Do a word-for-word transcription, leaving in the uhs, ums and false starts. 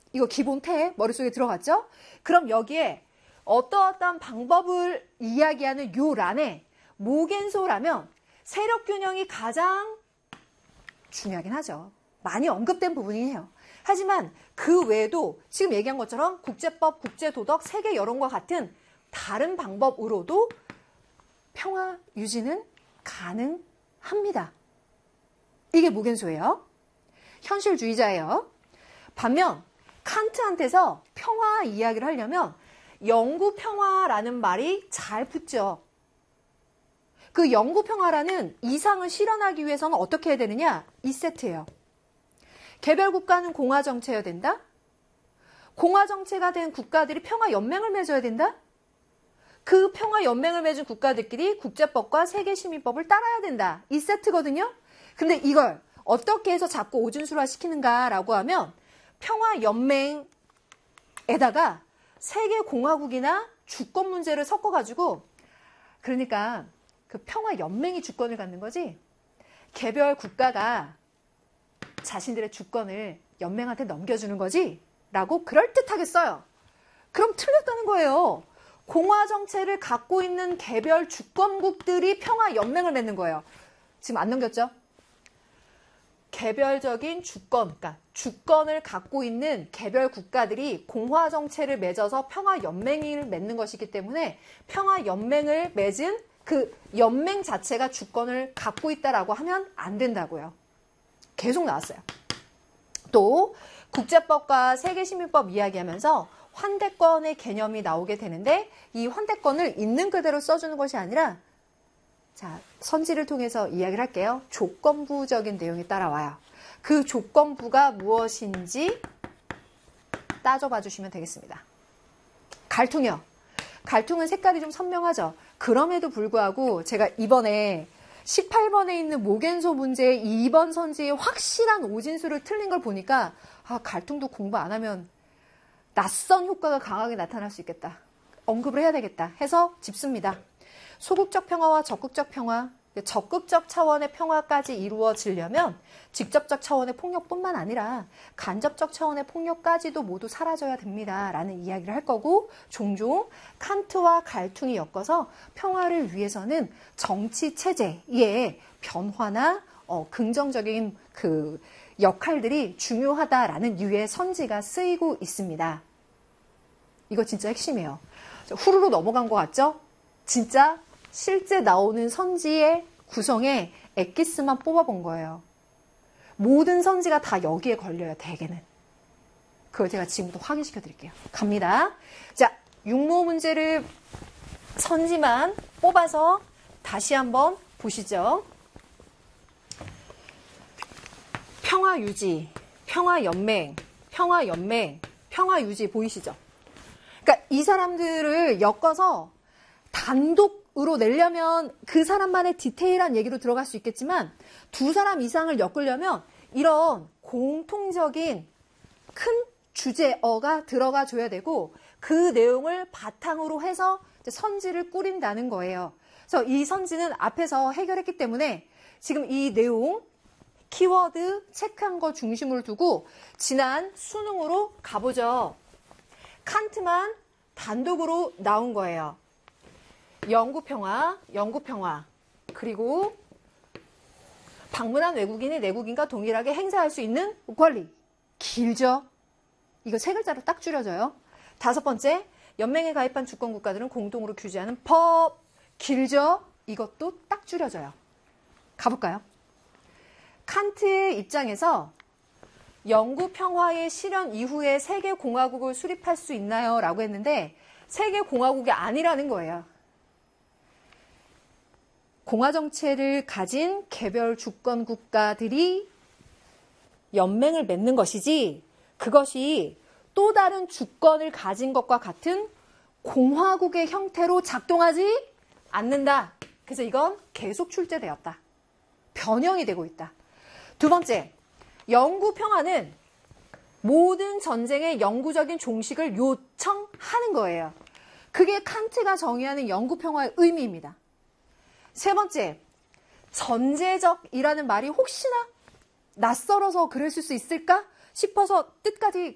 이거 기본 태 머릿속에 들어갔죠? 그럼 여기에 어떠어떠한 방법을 이야기하는 요 란에 모겐소라면 세력 균형이 가장 중요하긴 하죠. 많이 언급된 부분이에요. 하지만 그 외에도 지금 얘기한 것처럼 국제법, 국제도덕, 세계 여론과 같은 다른 방법으로도 평화 유지는 가능합니다. 이게 모겐소예요. 현실주의자예요. 반면 칸트한테서 평화 이야기를 하려면 영구 평화라는 말이 잘 붙죠. 그 영구 평화라는 이상을 실현하기 위해서는 어떻게 해야 되느냐? 이 세트예요. 개별 국가는 공화 정체여야 된다. 공화 정체가 된 국가들이 평화 연맹을 맺어야 된다. 그 평화 연맹을 맺은 국가들끼리 국제법과 세계 시민법을 따라야 된다. 이 세트거든요. 근데 이걸 어떻게 해서 자꾸 오준수화 시키는가라고 하면 평화 연맹에다가 세계 공화국이나 주권 문제를 섞어가지고, 그러니까 그 평화 연맹이 주권을 갖는 거지 개별 국가가 자신들의 주권을 연맹한테 넘겨주는 거지 라고 그럴듯하게 써요. 그럼 틀렸다는 거예요. 공화 정체를 갖고 있는 개별 주권국들이 평화 연맹을 맺는 거예요. 지금 안 넘겼죠? 개별적인 주권, 그러니까 주권을 갖고 있는 개별 국가들이 공화 정체를 맺어서 평화 연맹을 맺는 것이기 때문에 평화 연맹을 맺은 그 연맹 자체가 주권을 갖고 있다라고 하면 안 된다고요. 계속 나왔어요. 또 국제법과 세계시민법 이야기하면서 환대권의 개념이 나오게 되는데 이 환대권을 있는 그대로 써주는 것이 아니라, 자, 선지를 통해서 이야기를 할게요. 조건부적인 내용이 따라와요. 그 조건부가 무엇인지 따져봐 주시면 되겠습니다. 갈퉁이요. 갈퉁은 색깔이 좀 선명하죠. 그럼에도 불구하고 제가 이번에 십팔 번에 있는 모겐소 문제의 이 번 선지의 확실한 오진수를 틀린 걸 보니까 아, 갈퉁도 공부 안 하면 낯선 효과가 강하게 나타날 수 있겠다. 언급을 해야 되겠다 해서 짚습니다. 소극적 평화와 적극적 평화, 적극적 차원의 평화까지 이루어지려면 직접적 차원의 폭력뿐만 아니라 간접적 차원의 폭력까지도 모두 사라져야 됩니다. 라는 이야기를 할 거고, 종종 칸트와 갈퉁이 엮어서 평화를 위해서는 정치 체제의 변화나 어, 긍정적인 그 역할들이 중요하다라는 유의 선지가 쓰이고 있습니다. 이거 진짜 핵심이에요. 후루룩 넘어간 것 같죠? 진짜 실제 나오는 선지의 구성에 엑기스만 뽑아본 거예요. 모든 선지가 다 여기에 걸려요, 대개는. 그걸 제가 지금부터 확인시켜 드릴게요. 갑니다. 자, 육모 문제를 선지만 뽑아서 다시 한번 보시죠. 평화유지, 평화연맹, 평화연맹, 평화유지 보이시죠? 그러니까 이 사람들을 엮어서 단독으로 내려면 그 사람만의 디테일한 얘기로 들어갈 수 있겠지만 두 사람 이상을 엮으려면 이런 공통적인 큰 주제어가 들어가 줘야 되고 그 내용을 바탕으로 해서 선지를 꾸린다는 거예요. 그래서 이 선지는 앞에서 해결했기 때문에 지금 이 내용 키워드 체크한 거 중심으로 두고 지난 수능으로 가보죠. 칸트만 단독으로 나온 거예요. 영구평화, 영구평화, 그리고 방문한 외국인이 내국인과 동일하게 행사할 수 있는 권리. 길죠? 이거 세 글자로 딱 줄여져요. 다섯 번째, 연맹에 가입한 주권 국가들은 공동으로 규제하는 법. 길죠? 이것도 딱 줄여져요. 가볼까요? 칸트의 입장에서 영구평화의 실현 이후에 세계공화국을 수립할 수 있나요? 라고 했는데 세계공화국이 아니라는 거예요. 공화정체를 가진 개별 주권 국가들이 연맹을 맺는 것이지 그것이 또 다른 주권을 가진 것과 같은 공화국의 형태로 작동하지 않는다. 그래서 이건 계속 출제되었다. 변형이 되고 있다. 두 번째, 영구평화는 모든 전쟁의 영구적인 종식을 요청하는 거예요. 그게 칸트가 정의하는 영구평화의 의미입니다. 세 번째, 전제적이라는 말이 혹시나 낯설어서 그랬을 수 있을까 싶어서 뜻까지